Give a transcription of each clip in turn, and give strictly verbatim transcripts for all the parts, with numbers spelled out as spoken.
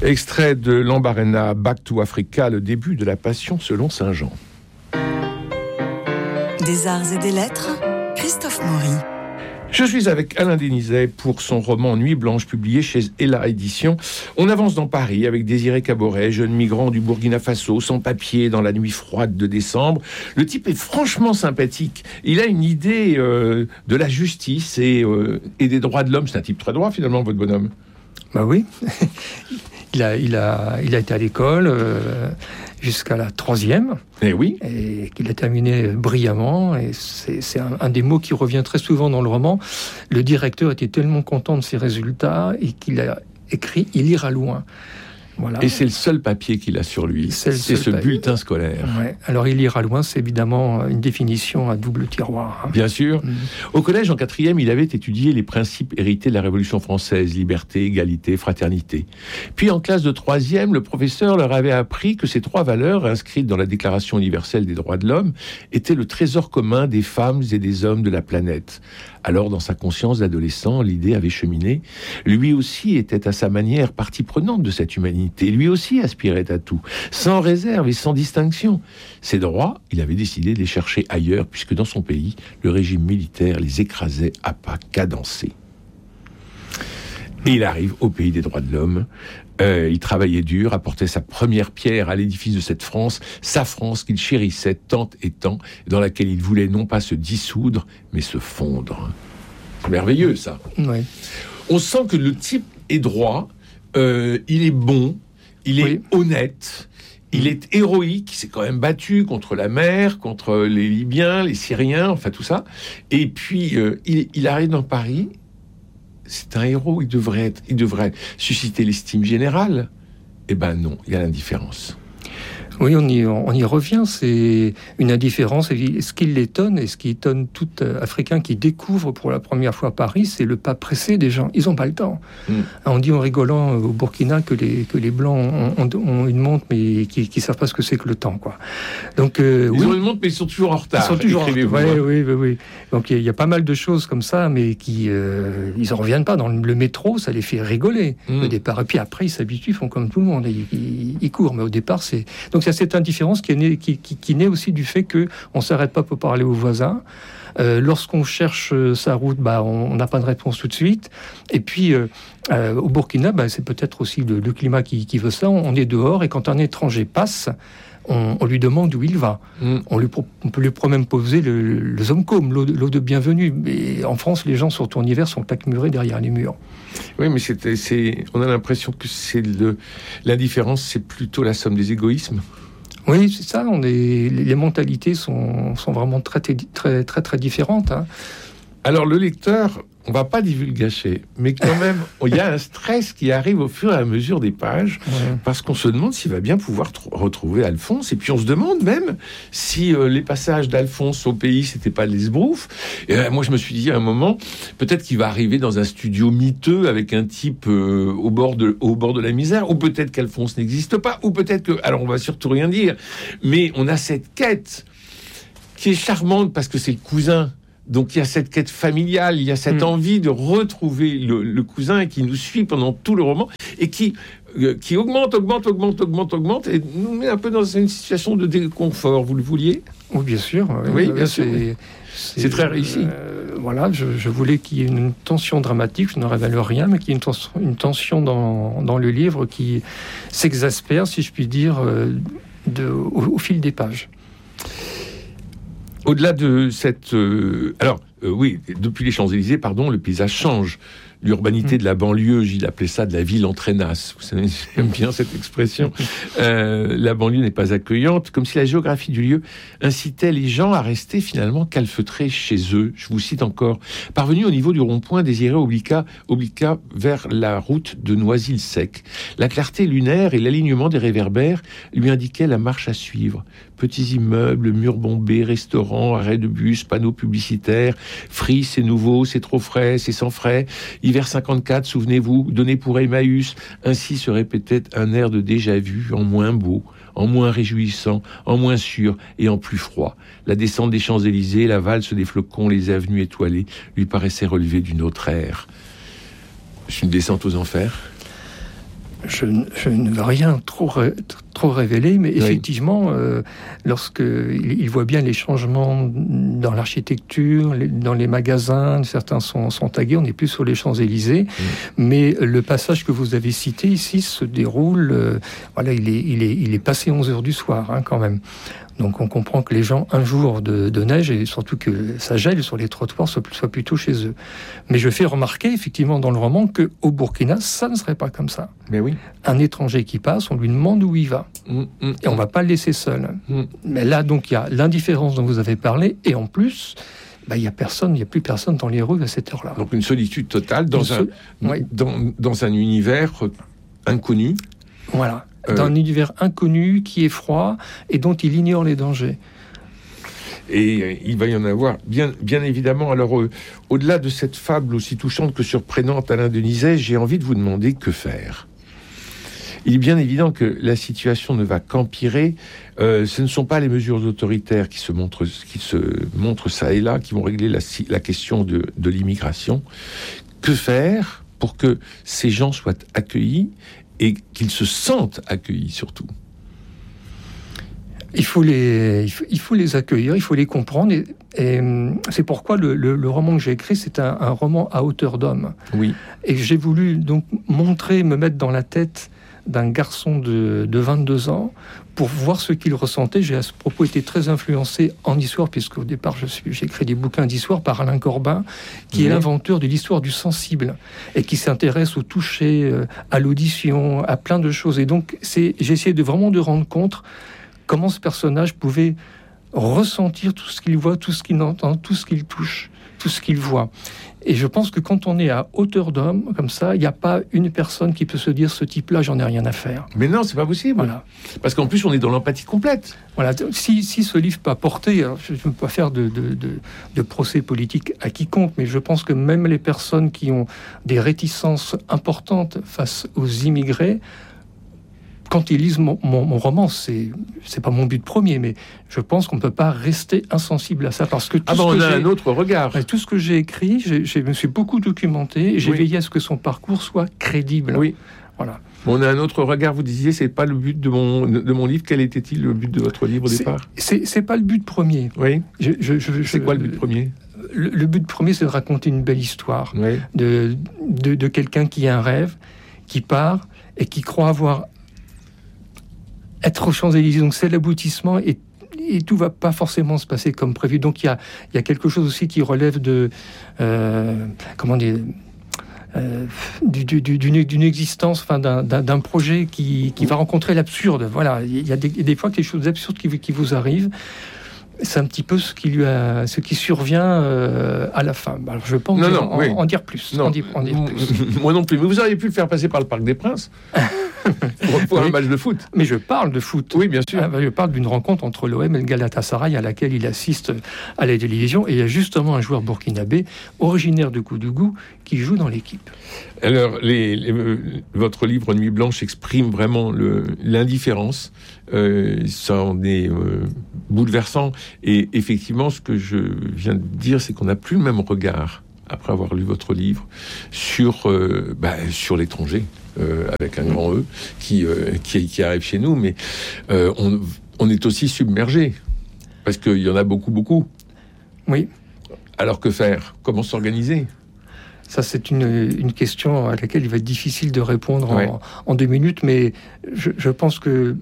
Extrait de Lambarena, Back to Africa, le début de la Passion selon saint Jean. Des arts et des lettres, Christophe Maury. Je suis avec Alain Denisay pour son roman Nuit blanche, publié chez Ella Éditions. On avance dans Paris avec Désiré Caboret, jeune migrant du Burkina Faso, sans papier, dans la nuit froide de décembre. Le type est franchement sympathique. Il a une idée euh, de la justice et, euh, et des droits de l'homme. C'est un type très droit, finalement, votre bonhomme. Bah oui. il, a, il, a, il a été à l'école euh, jusqu'à la troisième. Et oui. Et qu'il a terminé brillamment. Et c'est, c'est un, un des mots qui revient très souvent dans le roman. Le directeur était tellement content de ses résultats et qu'il a écrit « Il ira loin ». Voilà. Et c'est le seul papier qu'il a sur lui, c'est, c'est ce papier. Bulletin scolaire. Ouais. Alors, il ira loin, c'est évidemment une définition à double tiroir. Hein. Bien sûr. Mmh. Au collège, en quatrième, il avait étudié les principes hérités de la Révolution française, liberté, égalité, fraternité. Puis, en classe de troisième, le professeur leur avait appris que ces trois valeurs, inscrites dans la Déclaration universelle des droits de l'homme, étaient le trésor commun des femmes et des hommes de la planète. Alors, dans sa conscience d'adolescent, l'idée avait cheminé. Lui aussi était à sa manière partie prenante de cette humanité. Lui aussi aspirait à tout, sans réserve et sans distinction. Ses droits, il avait décidé de les chercher ailleurs, puisque dans son pays, le régime militaire les écrasait à pas cadencés. Et il arrive au pays des droits de l'homme. Euh, il travaillait dur, apportait sa première pierre à l'édifice de cette France, sa France qu'il chérissait tant et tant, dans laquelle il voulait non pas se dissoudre, mais se fondre. C'est merveilleux, ça. Oui. On sent que le type est droit, euh, il est bon, il est oui. honnête, il est héroïque, il s'est quand même battu contre la mer, contre les Libyens, les Syriens, enfin tout ça. Et puis, euh, il, il arrive dans Paris. C'est un héros, il devrait être, il devrait susciter l'estime générale. Eh ben non, il y a l'indifférence. Oui, on y, on y revient, c'est une indifférence. Et ce qui l'étonne, et ce qui étonne tout Africain qui découvre pour la première fois Paris, c'est le pas pressé des gens. Ils n'ont pas le temps. Mm. On dit en rigolant au Burkina que les, que les Blancs ont, ont, ont une montre, mais qui ne savent pas ce que c'est que le temps, quoi. Donc, euh, ils oui. ont une montre, mais ils sont toujours en retard. Ils sont toujours en retard. Oui, oui, oui, oui. Donc il y, y a pas mal de choses comme ça, mais qui euh, ils n'en reviennent pas. Dans le métro, ça les fait rigoler mm. au départ. Et puis après, ils s'habituent, ils font comme tout le monde. Ils, ils, ils courent, mais au départ, c'est... Donc, c'est cette indifférence qui, est née, qui, qui, qui naît aussi du fait qu'on ne s'arrête pas pour parler aux voisins. Euh, lorsqu'on cherche sa route, bah, on n'a pas de réponse tout de suite. Et puis, euh, euh, au Burkina, bah, c'est peut-être aussi le, le climat qui, qui veut ça. On est dehors et quand un étranger passe, on, on lui demande où il va. Mm. On, lui pro- on peut lui même poser le, le, le zomcom, l'eau, l'eau de bienvenue. Mais en France, les gens, surtout en hiver, sont claquemurés derrière les murs. Oui, mais c'est, c'est, on a l'impression que c'est le, l'indifférence, c'est plutôt la somme des égoïsmes. Oui, c'est ça. On est, les mentalités sont, sont vraiment très, très, très, très différentes. Hein. Alors, le lecteur, on ne va pas divulgacher, mais quand même, il y a un stress qui arrive au fur et à mesure des pages, ouais. parce qu'on se demande s'il va bien pouvoir tr- retrouver Alphonse, et puis on se demande même si euh, les passages d'Alphonse au pays, c'était pas l'esbrouf. Et euh, moi, je me suis dit à un moment, peut-être qu'il va arriver dans un studio miteux avec un type euh, au bord de, au bord de la misère, ou peut-être qu'Alphonse n'existe pas, ou peut-être que, alors on va surtout rien dire, mais on a cette quête qui est charmante parce que c'est le cousin. Donc il y a cette quête familiale, il y a cette mmh. envie de retrouver le, le cousin qui nous suit pendant tout le roman et qui, euh, qui augmente, augmente, augmente, augmente, augmente et nous met un peu dans une situation de déconfort. Vous le vouliez ? Oui, bien sûr. Oui, bien sûr. C'est, c'est, c'est très réussi. Euh, voilà, je, je voulais qu'il y ait une tension dramatique, je ne révèle rien, mais qu'il y ait une tension, une tension dans, dans le livre qui s'exaspère, si je puis dire, euh, de, au, au fil des pages. Au-delà de cette... Euh, alors, euh, oui, depuis les Champs-Élysées, pardon, le paysage change. L'urbanité mmh. de la banlieue, j'ai appelé ça de la ville entraînasse. Vous savez, j'aime bien cette expression. Euh, la banlieue n'est pas accueillante, comme si la géographie du lieu incitait les gens à rester finalement calfeutrés chez eux. Je vous cite encore. Parvenu au niveau du rond-point, Désiré obliqua, obliqua vers la route de Noisy-le-Sec. La clarté lunaire et l'alignement des réverbères lui indiquaient la marche à suivre. Petits immeubles, murs bombés, restaurants, arrêts de bus, panneaux publicitaires. Free, c'est nouveau, c'est trop frais, c'est sans frais. Hiver cinquante-quatre, souvenez-vous, donné pour Emmaüs. Ainsi se répétait un air de déjà-vu, en moins beau, en moins réjouissant, en moins sûr et en plus froid. La descente des Champs-Élysées, la valse des flocons, les avenues étoilées lui paraissaient relever d'une autre ère. C'est une descente aux enfers ? Je, je ne veux rien trop, ré, trop révéler, mais oui. effectivement, euh, lorsqu'il il voit bien les changements dans l'architecture, les, dans les magasins, certains sont, sont tagués, on n'est plus sur les Champs-Élysées, oui. mais le passage que vous avez cité ici se déroule, euh, voilà, il est, il, est, il est passé onze heures du soir, hein, quand même. Donc on comprend que les gens, un jour de, de neige, et surtout que ça gèle sur les trottoirs, soient, soient plutôt chez eux. Mais je fais remarquer, effectivement, dans le roman, qu'au Burkina, ça ne serait pas comme ça. Mais oui. Un étranger qui passe, on lui demande où il va. Mmh, mmh, et on ne va pas le laisser seul. Mmh. Mais là, donc, il y a l'indifférence dont vous avez parlé, et en plus... Bah, il n'y a personne, il n'y a plus personne dans les rues à cette heure-là. Donc une solitude totale dans, un, sol... oui. dans, dans un univers inconnu. Voilà. Euh... Dans un univers inconnu qui est froid et dont il ignore les dangers. Et euh, il va y en avoir, bien, bien évidemment. Alors, euh, au-delà de cette fable aussi touchante que surprenante, Alain Denizet, j'ai envie de vous demander que faire. Il est bien évident que la situation ne va qu'empirer. Euh, ce ne sont pas les mesures autoritaires qui se montrent, qui se montrent ça et là, qui vont régler la, la question de, de l'immigration. Que faire pour que ces gens soient accueillis et qu'ils se sentent accueillis surtout? Il faut les, il faut, il faut les accueillir, il faut les comprendre. Et, et c'est pourquoi le, le, le roman que j'ai écrit, c'est un, un roman à hauteur d'homme. Oui. Et j'ai voulu donc montrer, me mettre dans la tête d'un garçon de, de vingt-deux ans pour voir ce qu'il ressentait. J'ai à ce propos été très influencé en histoire, puisqu'au départ je suis, j'ai écrit des bouquins d'histoire par Alain Corbin, qui oui. est l'inventeur de l'histoire du sensible et qui s'intéresse au toucher, à l'audition, à plein de choses. Et donc c'est, j'ai essayé de vraiment de rendre compte comment ce personnage pouvait ressentir tout ce qu'il voit, tout ce qu'il entend, tout ce qu'il touche, tout ce qu'il voit. Et je pense que quand on est à hauteur d'homme, comme ça, il n'y a pas une personne qui peut se dire, ce type-là, j'en ai rien à faire. Mais non, c'est pas possible. Voilà. Parce qu'en plus, on est dans l'empathie complète. Voilà. Si, si ce livre peut apporter, alors je ne veux pas faire de, de, de, de procès politique à quiconque, mais je pense que même les personnes qui ont des réticences importantes face aux immigrés, quand ils lisent mon, mon, mon roman, c'est c'est pas mon but premier, mais je pense qu'on ne peut pas rester insensible à ça, parce que tout ah ben ce on que a j'ai, un autre regard. Tout ce que j'ai écrit, j'ai, je me suis beaucoup documenté, et j'ai oui. veillé à ce que son parcours soit crédible. Oui. Voilà. On a un autre regard. Vous disiez, c'est pas le but de mon de mon livre. Quel était-il le but de votre livre au c'est, départ? C'est c'est pas le but premier. Oui. Je, je, je, c'est je, quoi le but premier? le, le but premier, c'est de raconter une belle histoire oui. de, de de quelqu'un qui a un rêve, qui part et qui croit avoir être aux Champs-Élysées, donc c'est l'aboutissement, et, et tout va pas forcément se passer comme prévu. Donc il y a, il y a quelque chose aussi qui relève de, euh, comment dire, euh, du, du, d'une, d'une existence, enfin d'un, d'un, d'un projet qui, qui va rencontrer l'absurde. Voilà, il y a des, des fois des choses absurdes qui, qui vous arrivent. C'est un petit peu ce qui lui a, ce qui survient euh, à la fin. Alors je pense en, en, oui. en dire plus. Non. En dire, en dire plus. Moi non plus. Mais vous auriez pu le faire passer par le Parc des Princes pour, pour oui. un match de foot. Mais je parle de foot. Oui, bien sûr. Je parle d'une rencontre entre l'O M et le Galatasaray à laquelle il assiste à la télévision. Et il y a justement un joueur burkinabé originaire de Koudougou qui joue dans l'équipe. Alors, les, les, euh, votre livre Nuit Blanche exprime vraiment le, l'indifférence. Euh, ça en est euh, bouleversant. Et effectivement, ce que je viens de dire, c'est qu'on n'a plus le même regard, après avoir lu votre livre, sur, euh, bah, sur l'étranger, euh, avec un grand E, qui, euh, qui, qui arrive chez nous. Mais euh, on, on est aussi submergé, parce qu'il y en a beaucoup, beaucoup. Oui. Alors que faire? Comment s'organiser? Ça, c'est une, une question à laquelle il va être difficile de répondre ouais. en, en deux minutes, mais je, je pense que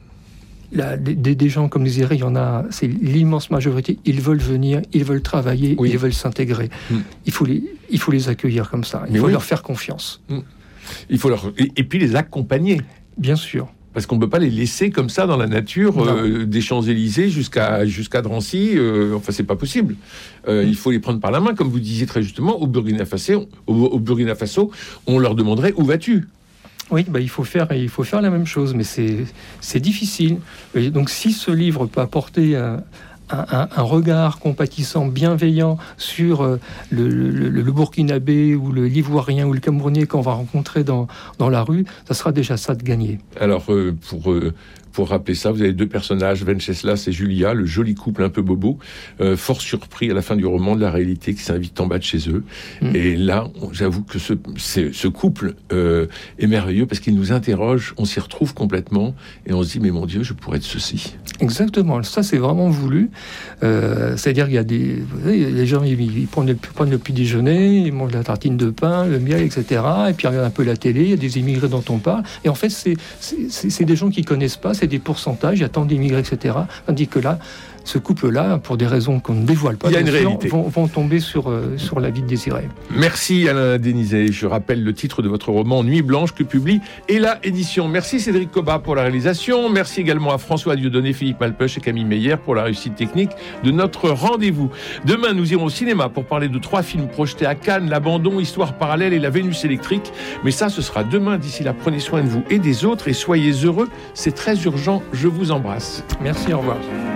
là, des, des gens comme les Irés, il y en a, c'est l'immense majorité, ils veulent venir, ils veulent travailler, oui. ils veulent s'intégrer. Mm. Il faut les, il faut les accueillir comme ça, il mais faut oui. leur faire confiance. Mm. Il faut leur, et, et puis les accompagner. Bien sûr. Parce qu'on ne peut pas les laisser comme ça dans la nature, euh, des Champs-Élysées jusqu'à, jusqu'à Drancy. Euh, enfin, c'est pas possible. Euh, mmh. Il faut les prendre par la main, comme vous disiez très justement. Au Burkina Faso, au, au Burkina Faso, on leur demanderait où vas-tu ? Oui, bah, il faut faire, il faut faire la même chose, mais c'est, c'est difficile. Et donc, si ce livre peut apporter un, un, un regard compatissant, bienveillant sur euh, le, le, le Burkinabé ou le l'Ivoirien ou le Camerounais qu'on va rencontrer dans, dans la rue, ça sera déjà ça de gagner. Alors, euh, pour euh, pour rappeler ça. Vous avez deux personnages, Venceslas et Julia, le joli couple un peu bobo, euh, fort surpris à la fin du roman de la réalité qui s'invite en bas de chez eux. Mmh. Et là, on, j'avoue que ce, ce couple euh, est merveilleux parce qu'il nous interroge, on s'y retrouve complètement et on se dit, mais mon Dieu, je pourrais être ceci. Exactement, ça c'est vraiment voulu. Euh, c'est-à-dire qu'il y a des... Vous savez, les gens, ils, ils prennent, le, prennent le petit déjeuner, ils mangent la tartine de pain, le miel, et cetera. Et puis ils regardent un peu la télé, il y a des immigrés dont on parle. Et en fait, c'est, c'est, c'est, c'est des gens qui ne connaissent pas, c'est des pourcentages, il y a tant d'immigrés, et cetera. Tandis que là, ce couple-là, pour des raisons qu'on ne dévoile pas, il y a une réalité. Vont, vont tomber sur, euh, sur la vie de Désiré. Merci Alain Deniset. Je rappelle le titre de votre roman Nuit Blanche que publie Ella Édition. Merci Cédric Cobat pour la réalisation. Merci également à François Dieudonné, Philippe Malpeuch et Camille Meyer pour la réussite technique de notre rendez-vous. Demain, nous irons au cinéma pour parler de trois films projetés à Cannes, L'Abandon, Histoire parallèle et La Vénus électrique. Mais ça, ce sera demain. D'ici là, prenez soin de vous et des autres et soyez heureux. C'est très urgent. Je vous embrasse. Merci, au revoir.